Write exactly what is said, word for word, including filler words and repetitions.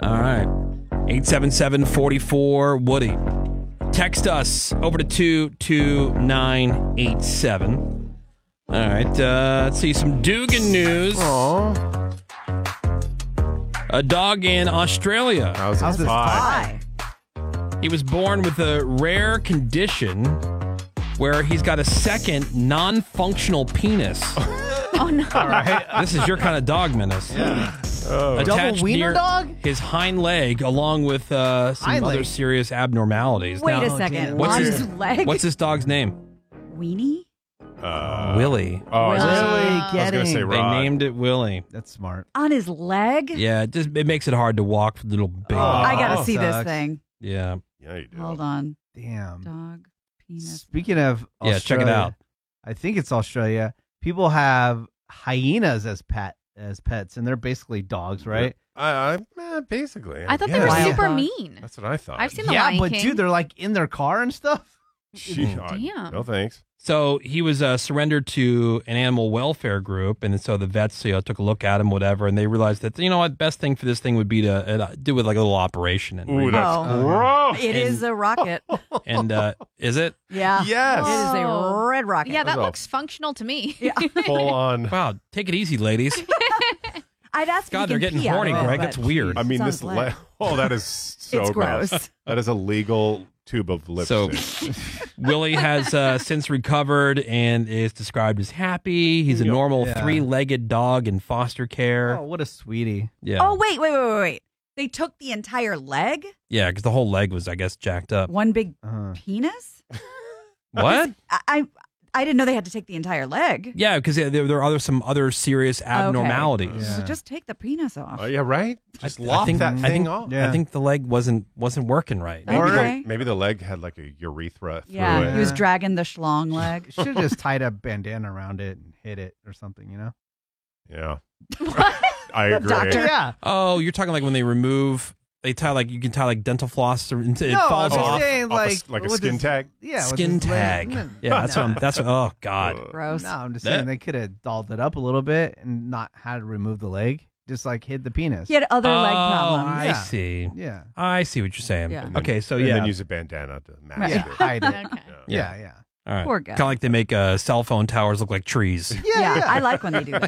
All right. eight seven seven, four four, Woody. Text us over to two two nine eight seven. All right. Uh, let's see some Dugan news. Aww. A dog in Australia. How's How's his this pie? pie? He was born with a rare condition where he's got a second non-functional penis. Oh, no. All right. This is your kind of dog, Menace. Oh, Attached Double wiener near dog? His hind leg, along with uh, some Hind other leg. serious abnormalities. Wait Now, a second. damn. What's On his- his leg? What's this dog's name? Weenie? uh, Willie. Oh, I was gonna say- Really I was getting. gonna say They Rod. named it Willie. That's smart. On his leg? Yeah, it just it makes it hard to walk for little baby. Oh. I gotta Oh, see this sucks. thing. Yeah. Yeah, you do. Hold on. Damn. Dog, penis. Speaking of Yeah, check it Australia, out. I think it's Australia. People have hyenas as pet as pets, and they're basically dogs, right? I, I eh, basically. I thought yeah. they were Wild super dog. mean. That's what I thought. I've seen the yeah, Lion but King. dude, they're like in their car and stuff. She, Damn. No thanks. So he was uh, surrendered to an animal welfare group, and so the vets, you know, took a look at him, whatever, and they realized that you know what, best thing for this thing would be to uh, do with like a little operation. And Ooh, that's Oh. gross. It is a rocket. and uh, is it? Yeah. Yes. It is a Oh. red rocket. Yeah, that Those are- looks functional to me. Yeah. Full on. Wow, take it easy, ladies. I'd ask if God, you they're can getting pee out horny, of it, Greg. but That's weird. I mean, it's on this. his leg. Le- oh, that is so It's gross. That is a legal tube of So lipstick. Willie has uh, since recovered and is described as happy. He's a Yeah. normal Yeah. three-legged dog in foster care. Oh, what a sweetie! Yeah, Oh, wait, wait, wait, wait, wait. They took the entire leg? yeah, because the whole leg was, I guess, jacked up. One big Uh, penis? What? I, I I didn't know they had to take the entire leg. Yeah, because there, there are other some other serious abnormalities. Yeah. So just take the penis off. Oh yeah, right. Just I- I lop think- that I thing think- off. Yeah. I think the leg wasn't wasn't working right. Maybe, Okay. the, maybe the leg had like a urethra through Yeah, it. he was dragging the schlong leg. should have just tied a bandana around it and hit it or something, you know? Yeah, What? I agree. Doctor. Yeah. Oh, you're talking like when they remove, they tie like you can tie like dental floss or into, it no, falls I'm off. saying Off a like s- like a with skin this- tag? Yeah, with Skin this leg- tag. No, Yeah, that's no. what I'm. That's what, oh God. Uh, Gross. No, I'm just That- saying they could have dolled it up a little bit and not had to remove the leg, just like hid the penis. He had other leg Oh, problems. I Yeah. see. Yeah. I see what you're saying. Yeah. And then- Okay, so and yeah, then use a bandana to mask Yeah, it. hide it. Okay. Yeah, yeah. all right. Poor guy. Kind of like they make uh, cell phone towers look like trees. Yeah, Yeah, yeah. I like when they do that.